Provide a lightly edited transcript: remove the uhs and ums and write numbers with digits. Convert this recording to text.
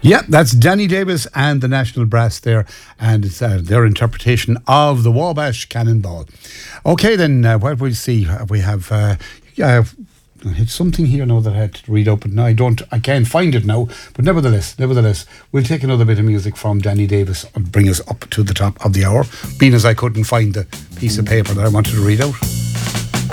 Yeah, that's Danny Davis and the National Brass there, and it's their interpretation of the Wabash Cannonball. Okay, then, what we see, we have it's something here now that I had to read out, but now I can't find it now. But nevertheless, we'll take another bit of music from Danny Davis and bring us up to the top of the hour, being as I couldn't find the piece of paper that I wanted to read out.